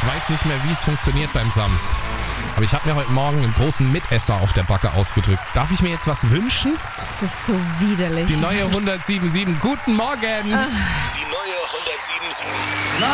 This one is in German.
Ich weiß nicht mehr, wie es funktioniert beim Sams. Aber ich habe mir heute Morgen einen großen Mitesser auf der Backe ausgedrückt. Darf ich mir jetzt was wünschen? Das ist so widerlich. Die neue 107.7. Guten Morgen! Die neue 107.7.